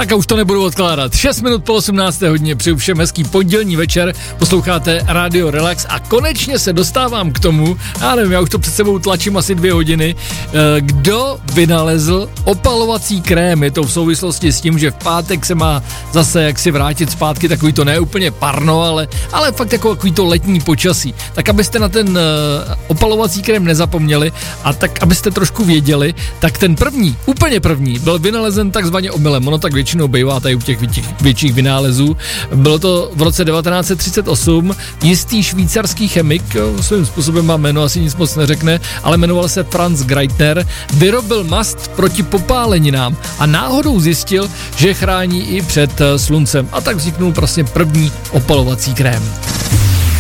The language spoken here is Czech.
Tak a už to nebudu odkládat. 6 minut po 18. hodině, přeju všem hezký pondělní večer, posloucháte Radio Relax a konečně se dostávám k tomu, já nevím, já už to před sebou tlačím asi 2 hodiny, kdo vynalezl opalovací krém. Je to v souvislosti s tím, že v pátek se má zase jaksi vrátit zpátky takový to ne úplně parno, ale fakt jako takový to letní počasí. Tak abyste na ten opalovací krém nezapomněli a tak abyste trošku věděli, tak ten první, úplně první, byl vynalezen takzvaně omylem. Ono tak většinou bývá tady u těch větších vynálezů. Bylo to v roce 1938. Jistý švýcarský chemik, svým způsobem má jméno, asi nic moc neřekne, ale jmenoval se Franz Greitner, vyrobil mast proti popáleninám a náhodou zjistil, že chrání i před sluncem. A tak vzniknul prostě první opalovací krém.